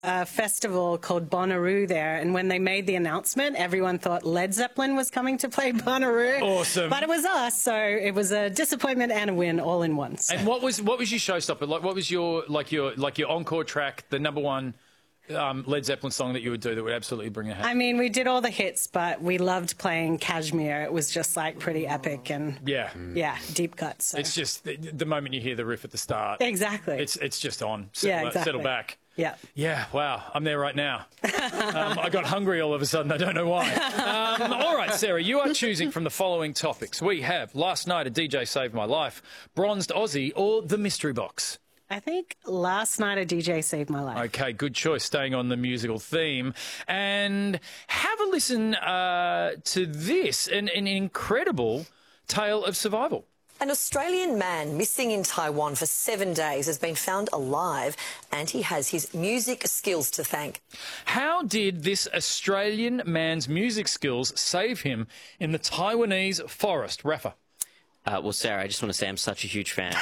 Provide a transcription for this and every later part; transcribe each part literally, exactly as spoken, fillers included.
a festival called Bonnaroo there, and when they made the announcement, everyone thought Led Zeppelin was coming to play Bonnaroo. Awesome. But it was us, so it was a disappointment and a win all in one. So. And what was what was your showstopper? Like, what was your like your like your encore track, the number one um, Led Zeppelin song that you would do that would absolutely bring a hat? I mean, we did all the hits, but we loved playing Kashmir. It was just like pretty epic and yeah, yeah, deep cuts. So. It's just the, the moment you hear the riff at the start. Exactly. It's it's just on. Settle, yeah, exactly. Settle back. Yeah. Yeah, wow. I'm there right now. um, I got hungry all of a sudden. I don't know why. Um, all right, Sarah, you are choosing from the following topics. We have Last Night a D J Saved My Life, Bronzed Aussie, or The Mystery Box. I think Last Night a D J Saved My Life. Okay, good choice, staying on the musical theme. And have a listen uh, to this, an, an incredible tale of survival. An Australian man missing in Taiwan for seven days has been found alive, and he has his music skills to thank. How did this Australian man's music skills save him in the Taiwanese forest? Rafa. Uh, well, Sarah, I just want to say I'm such a huge fan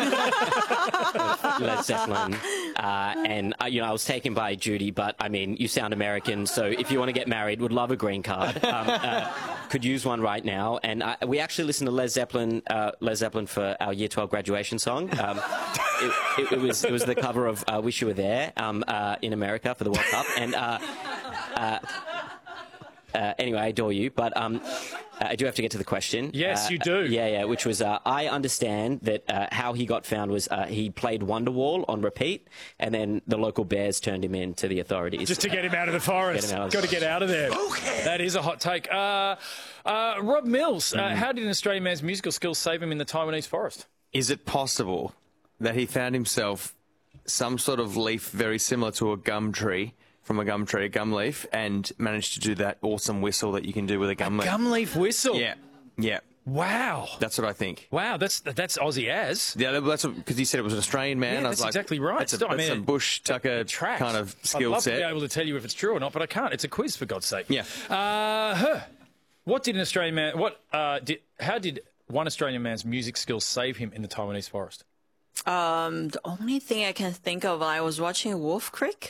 of Led Zeppelin. Uh, and, uh, you know, I was taken by Judy, but, I mean, you sound American, so if you want to get married, would love a green card. Um, uh, could use one right now. And uh, we actually listened to Led Zeppelin, uh, Led Zeppelin for our Year twelve graduation song. Um, it, it, it, was, it was the cover of uh, Wish You Were There um, uh, in America for the World Cup. And uh, uh, uh, anyway, I adore you, but... Um, Uh, I do have to get to the question. Yes, uh, you do. Yeah, yeah, which was, uh, I understand that uh, how he got found was uh, he played Wonderwall on repeat, and then the local bears turned him in to the authorities. Just to get him out of the forest. Got to get out of there. Okay. That is a hot take. Uh, uh, Rob Mills, uh, mm. how did an Australian man's musical skills save him in the Taiwanese forest? Is it possible that he found himself some sort of leaf very similar to a gum tree, from a gum tree, a gum leaf, and managed to do that awesome whistle that you can do with a gum a leaf. Gum leaf whistle? Yeah, yeah. Wow. That's what I think. Wow, that's that's Aussie as. Yeah, that's because he said it was an Australian man. Yeah, I was that's like, exactly right. That's a, Still, I that's mean, a bush tucker kind of skill I'd love set. to be able to tell you if it's true or not, but I can't. It's a quiz, for God's sake. Yeah. Uh, huh. What did an Australian man... What? Uh, did, how did one Australian man's music skills save him in the Taiwanese forest? Um, the only thing I can think of, I was watching Wolf Creek.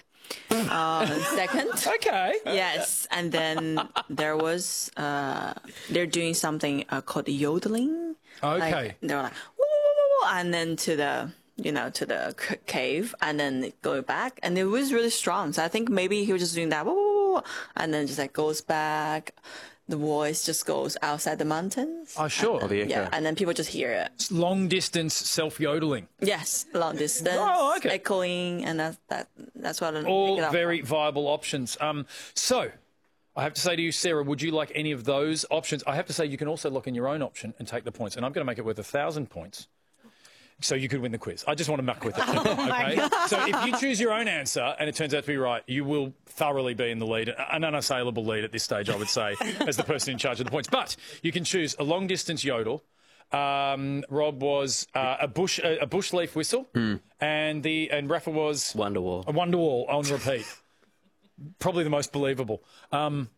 uh, second. Okay. Yes, and then there was uh, they're doing something uh, called yodeling. Okay. Like, they're like woo, woo, woo, and then to the you know to the c cave, and then go back, and it was really strong. So I think maybe he was just doing that, woo, woo, woo, and then just like goes back. The voice just goes outside the mountains. Oh, sure. And, the echo. yeah, and then people just hear it. It's long distance self yodeling. Yes, long distance, Oh, okay. echoing, and that that that's what I All pick it up very from. viable options. Um, so, I have to say to you, Sarah, would you like any of those options? I have to say you can also lock in your own option and take the points, and I'm going to make it worth a thousand points. So you could win the quiz. I just want to muck with it. Okay? So if you choose your own answer and it turns out to be right, you will thoroughly be in the lead, an unassailable lead at this stage, I would say, as the person in charge of the points. But you can choose a long-distance yodel. Um, Rob was uh, a bush a, a bush leaf whistle, mm. and the and Rafa was Wonderwall. A Wonderwall on repeat. Probably the most believable. Um,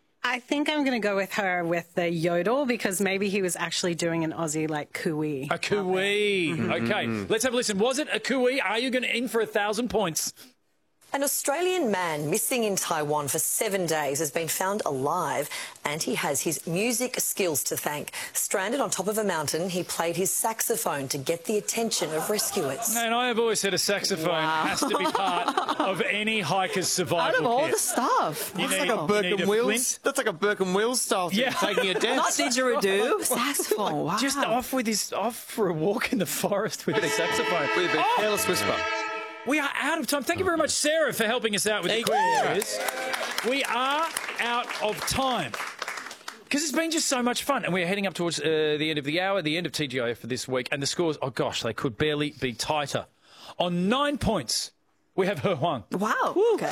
I think I'm going to go with her with the yodel because maybe he was actually doing an Aussie like cooey. A cooey. Mm-hmm. Okay, mm-hmm. Let's have a listen. Was it a cooey? Are you going to in for a thousand points? An Australian man missing in Taiwan for seven days has been found alive, and he has his music skills to thank. Stranded on top of a mountain, he played his saxophone to get the attention of rescuers. And I have always said a saxophone wow. has to be part of any hiker's survival Out of all kit. the stuff. That's like a Burke and Wills. That's like a Burke and Wills style thing, yeah. taking your death. Not didgeridoo, saxophone. Wow. Just off with his off for a walk in the forest with a saxophone. With a bit oh. careless whisper. We are out of time. Thank you very much, Sarah, for helping us out with Thank the quiz. We are out of time. Because it's been just so much fun. And we're heading up towards uh, the end of the hour, the end of T G I F for this week. And the scores, oh gosh, they could barely be tighter. On nine points, we have He Huang. Wow. Woo. Okay.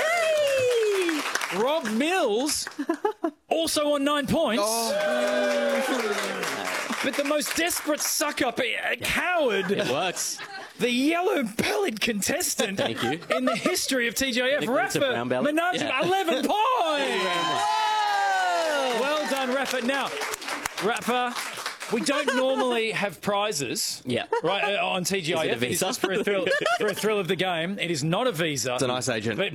Yay! Rob Mills, also on nine points. Oh. But the most desperate suck-up, a coward. It works. The yellow-bellied contestant Thank you. in the history of T G I F, Rafa Menage, yeah. eleven points! Well done, Rafa. Now, Rafa, we don't normally have prizes yeah. right, uh, on T G I F. Is it a visa? It's just for a, thrill, for a thrill of the game. It is not a visa. It's a nice agent. But